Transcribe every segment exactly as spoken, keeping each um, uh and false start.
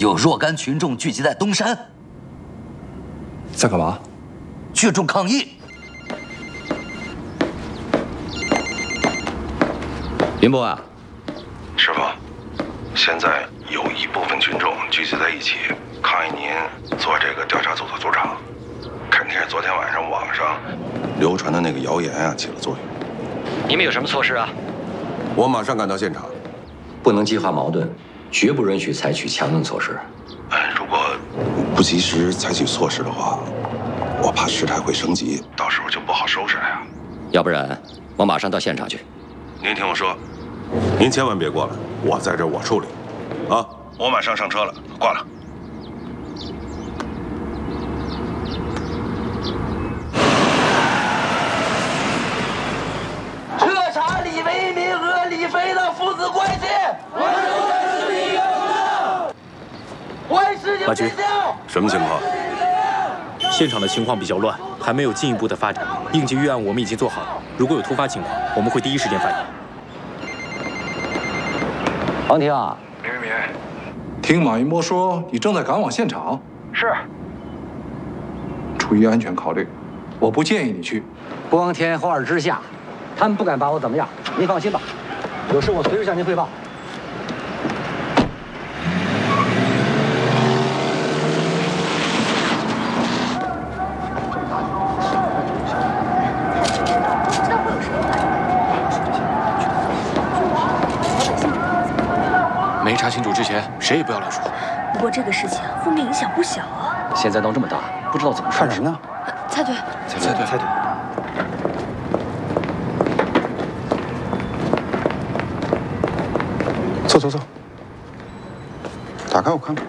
有若干群众聚集在东山， 在干嘛？ 聚众抗议。 林波啊， 师傅，现在有一部分群众聚集在一起，抗议您做这个调查组的组长，肯定是昨天晚上网上流传的那个谣言啊起了作用。 你们有什么措施啊？ 我马上赶到现场。 不能激化矛盾，绝不允许采取强硬措施。 嗯，如果不及时采取措施的话，我怕事态会升级，到时候就不好收拾了呀。 要不然，我马上到现场去。 您听我说，您千万别过来，我在这儿我处理。啊，我马上上车了，挂了。 彻查李为民和李飞的父子关系。 马局， 什么情况？ 现场的情况比较乱，还没有进一步的发展。应急预案我们已经做好，如果有突发情况，我们会第一时间反应。 王婷啊， 李为民， 听马云波说你正在赶往现场。 是。 出于安全考虑，我不建议你去。 光天化日之下，他们不敢把我怎么样。您放心吧，有事我随时向您汇报。 没查清楚之前，谁也不要乱说。 不过这个事情负面影响不小啊。 现在闹这么大，不知道怎么看什么呢？ 蔡队， 蔡队，蔡队， 坐坐坐，打开我看看。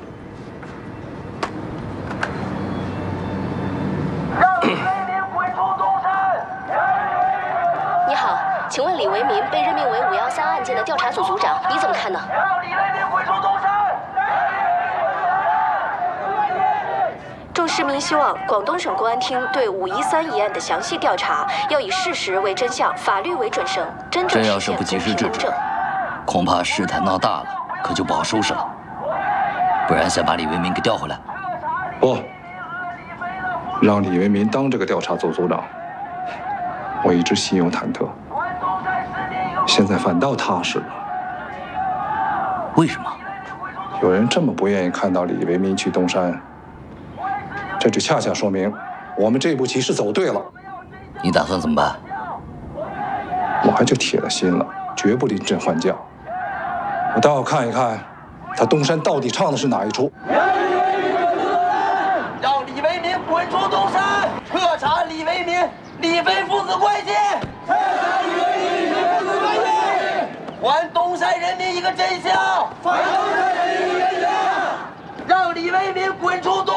你好，请问李为民被任命为五幺三案件的调查组组长，你怎么看呢？ 让李为民滚出东山！ 众市民希望广东省公安厅对五一三一案的详细调查要以事实为真相，法律为准绳，真正实现公平公正。 恐怕事态闹大了，可就不好收拾了。不然先把李为民给调回来。 不，让李为民当这个调查组组长，我一直心有忐忑，现在反倒踏实了。 为什么？ 有人这么不愿意看到李为民去东山，这就恰恰说明我们这步棋是走对了。 你打算怎么办？ 我还就铁了心了，绝不临阵换将。我倒要看一看，他东山到底唱的是哪一出。 让李为民滚出东山，彻查李为民、李飞父子关系，彻查李为民、李飞父子关系，还东山人民一个真相，还东山人民一个真相，让李为民滚出东山。